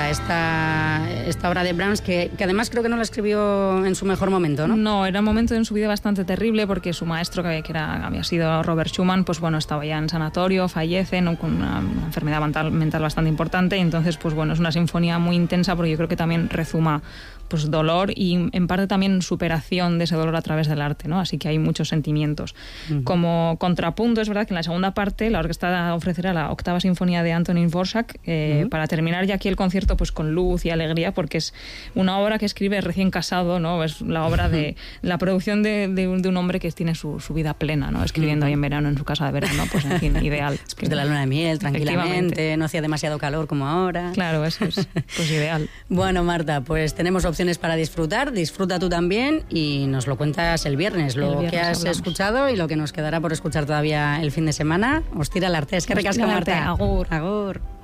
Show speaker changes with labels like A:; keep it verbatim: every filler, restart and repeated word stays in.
A: Marta, esta, esta obra de Brahms, que, que además creo que no la escribió en su mejor momento, ¿no?
B: No, era un momento en su vida bastante terrible porque su maestro, que, que era, había sido Robert Schumann, pues bueno, estaba ya en sanatorio, fallece, ¿no? Con una, una enfermedad mental, mental bastante importante, y entonces pues bueno, es una sinfonía muy intensa porque yo creo que también rezuma pues dolor y en parte también superación de ese dolor a través del arte, ¿no? Así que hay muchos sentimientos. Uh-huh. Como contrapunto, es verdad que en la segunda parte la orquesta ofrecerá la octava sinfonía de Antonín Dvořák eh, uh-huh. para terminar ya aquí el concierto pues con luz y alegría, porque es una obra que escribe recién casado, ¿no? Es la obra de la producción de, de, un, de un hombre que tiene su, su vida plena, ¿no? Escribiendo uh-huh. ahí en verano en su casa de verano, pues en fin, ideal.
A: Después de la luna de miel, tranquilamente, no hacía demasiado calor como ahora.
B: Claro, eso es, pues ideal.
A: Bueno, Marta, pues tenemos opciones para disfrutar, disfruta tú también y nos lo cuentas el viernes, lo el viernes que has hablamos. escuchado y lo que nos quedará por escuchar todavía el fin de semana. Os tira el arte, es que recasca Marta.
B: Agur.
A: Agur.